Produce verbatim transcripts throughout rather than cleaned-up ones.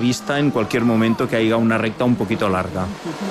vista en cualquier momento que haya una recta un poquito larga.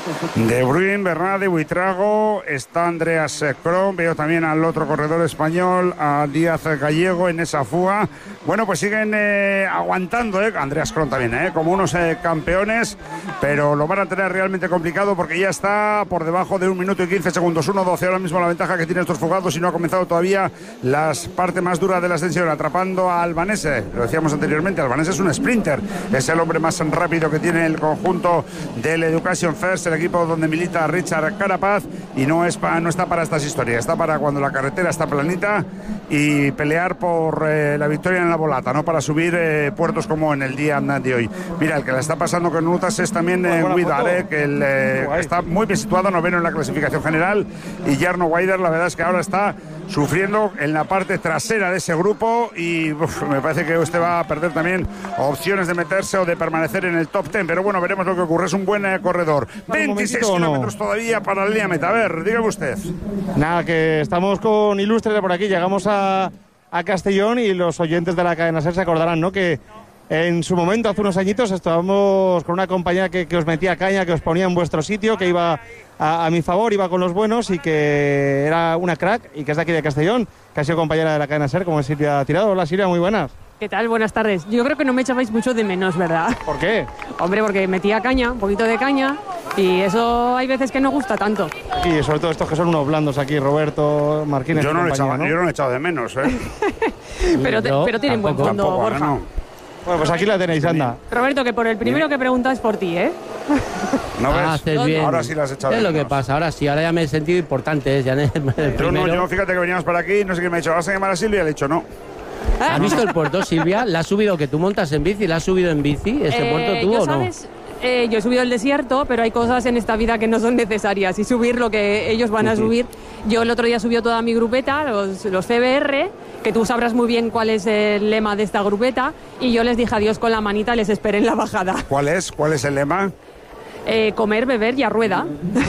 De Bruyne, Bernat, de Buitrago, está Andreas Kron, veo también al otro corredor español, a Díaz Gallego en esa fuga. Bueno, pues siguen eh, aguantando, eh, Andreas Kron también, eh, como unos eh, campeones, pero lo van a tener realmente complicado porque ya está por debajo de un minuto y quince segundos, uno doce ahora mismo la ventaja que tienen estos fugados y no ha comenzado todavía las partes más duras de la ascensión, atrapando a Albanese, lo decíamos anteriormente, Albanese es un sprinter, es el hombre más rápido que tiene el conjunto del Education First, el equipo donde milita Richard Carapaz, y no, es pa, no está para estas historias, está para cuando la carretera está planita y pelear por eh, la victoria en la volata, no para subir eh, puertos como en el día de hoy. Mira, el que la está pasando con Nutas es también eh, Guidare, que el, eh, está muy bien situado, noveno en la clasificación general, y Jarno Weider, la verdad es que ahora está sufriendo en la parte trasera de ese grupo y uf, me parece que usted va a perder también opciones de meterse o de permanecer en el top diez, pero bueno, veremos lo que ocurre. Es un buen eh, corredor. veintiséis kilómetros no. todavía para la línea meta. A ver, dígame usted. Nada, que estamos con ilustres de por aquí. Llegamos a, a Castellón y los oyentes de la cadena SER se acordarán, ¿no?, que en su momento, hace unos añitos, estábamos con una compañía que, que os metía caña, que os ponía en vuestro sitio, que iba a, a mi favor, iba con los buenos y que era una crack y que es de aquí de Castellón, que ha sido compañera de la cadena SER, como es Silvia Tirado. Hola Silvia, muy buenas. ¿Qué tal? Buenas tardes. Yo creo que no me echabais mucho de menos, ¿verdad? ¿Por qué? Hombre, porque metía caña, un poquito de caña, y eso hay veces que no gusta tanto. Y sobre todo estos que son unos blandos aquí, Roberto, Martínez. Yo no, le echaba, ¿no? yo no he echado de menos, ¿eh? pero, te, no, pero tienen buen fondo, tampoco, Borja. No. Bueno, pues aquí la tenéis, anda. Roberto, que por el primero que preguntas es por ti, ¿eh? ¿No ves? Ah, haces bien. Ahora sí las he echado de Es lo menos. que pasa, ahora sí, ahora ya me he sentido importante, ¿eh? Ya en el Yo primero. no, yo fíjate que veníamos por aquí, no sé quién me ha dicho, ¿vas a llamar a Silvia? Le he dicho no. ¿Has visto el puerto, Silvia? ¿La has subido, que tú montas en bici? ¿La has subido en bici ese Eh, puerto tú yo, o no? ¿sabes? Eh, yo he subido el desierto, pero hay cosas en esta vida que no son necesarias y subir lo que ellos van a subir. Yo el otro día subió toda mi grupeta, los, los C B R, que tú sabrás muy bien cuál es el lema de esta grupeta, y yo les dije adiós con la manita, les esperé en la bajada. ¿Cuál es? ¿Cuál es el lema? Eh, comer, beber y a rueda.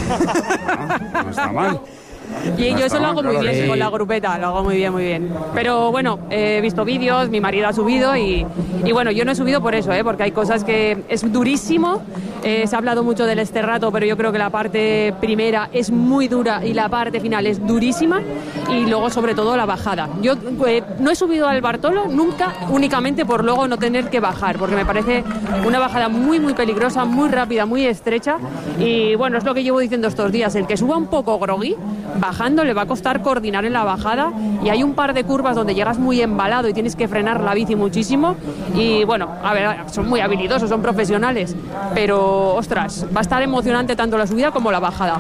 No, no está mal. Y No yo está eso lo mal, hago muy claro bien que sí. con la grupeta, lo hago muy bien, muy bien. Pero bueno, he visto vídeos, mi marido ha subido y, y bueno, yo no he subido por eso, ¿eh? Porque hay cosas que es durísimo. Eh, se ha hablado mucho del Esterrato, pero yo creo que la parte primera es muy dura y la parte final es durísima, y luego sobre todo la bajada. Yo eh, no he subido al Bartolo nunca únicamente por luego no tener que bajar, porque me parece una bajada muy muy peligrosa, muy rápida, muy estrecha, y bueno, es lo que llevo diciendo estos días, el que suba un poco groggy, bajando le va a costar coordinar en la bajada, y hay un par de curvas donde llegas muy embalado y tienes que frenar la bici muchísimo, y bueno, a ver, son muy habilidosos, son profesionales, pero ostras, va a estar emocionante tanto la subida como la bajada.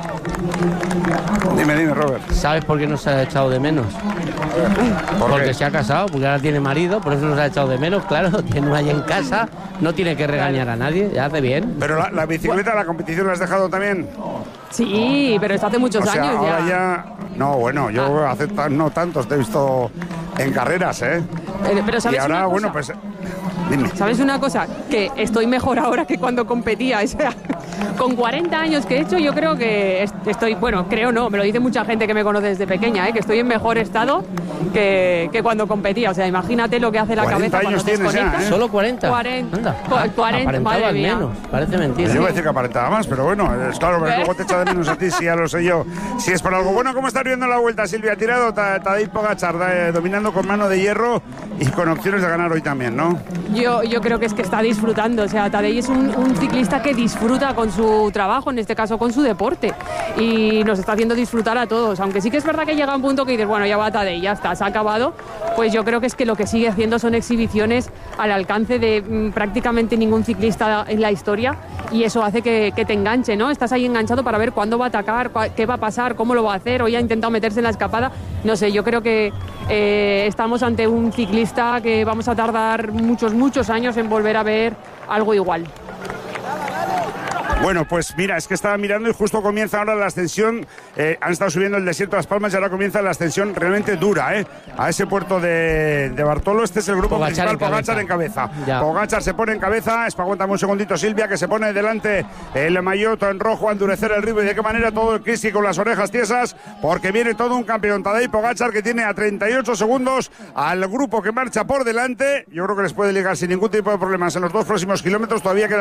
Dime, dime, Robert. ¿Sabes por qué nos ha echado de menos? ¿Por Porque qué? se ha casado, porque ahora tiene marido, por eso nos ha echado de menos, claro, tiene ahí en casa, no tiene que regañar a nadie, ya hace bien. Pero la, la bicicleta, la competición la has dejado también. Sí, pero esto hace muchos O sea, años ahora ya. ya. No, bueno, yo hace ta- no tantos te he visto en carreras, ¿eh? Eh, Pero Y ¿sabes ahora, una cosa? bueno, pues. Dime. ¿Sabes una cosa? Que estoy mejor ahora que cuando competía. O sea, con cuarenta años que he hecho, yo creo que est- estoy, bueno, creo no, me lo dice mucha gente que me conoce desde pequeña, ¿eh? Que estoy en mejor estado que, que cuando competía. O sea, imagínate lo que hace la cuarenta cabeza años cuando tienes ya, desconectas. ¿eh? ¿Solo cuarenta? cuarenta. Anda. Cu- cuarenta, Aparentabas madre mía. menos, parece mentira. Yo iba a decir que aparentaba más, pero bueno, es claro, pero ¿Eh? luego te echa de menos a ti, si ya lo sé yo. Si es por algo. Bueno, ¿cómo estás viendo la vuelta, Silvia? Tirado Ta- Tadej Pogačar, eh, dominando con mano de hierro y con opciones de ganar hoy también, ¿no? Yo, yo creo que es que está disfrutando, o sea, Tadej es un, un ciclista que disfruta con su trabajo, en este caso con su deporte, y nos está haciendo disfrutar a todos, aunque sí que es verdad que llega un punto que dices, bueno, ya va Tadej, ya está, se ha acabado, pues yo creo que es que lo que sigue haciendo son exhibiciones al alcance de mm, prácticamente ningún ciclista en la historia, y eso hace que, que te enganche, ¿no? Estás ahí enganchado para ver cuándo va a atacar, cua- qué va a pasar, cómo lo va a hacer, hoy ha intentado meterse en la escapada, no sé, yo creo que eh, estamos ante un ciclista que vamos a tardar muchos, muchos años en volver a ver algo igual. Bueno, pues mira, es que estaba mirando y justo comienza ahora la ascensión. Eh, han estado subiendo el desierto de Las Palmas y ahora comienza la ascensión realmente dura, ¿eh? A ese puerto de, de Bartolo. Este es el grupo Pogačar principal, en Pogačar en cabeza. Ya. Pogačar se pone en cabeza. Es para aguantar un segundito Silvia, que se pone delante el maillot en rojo a endurecer el ritmo. Y de qué manera todo el Cristi con las orejas tiesas, porque viene todo un campeón. Tadej Pogačar, que tiene a treinta y ocho segundos al grupo que marcha por delante. Yo creo que les puede ligar sin ningún tipo de problemas en los dos próximos kilómetros. Todavía queda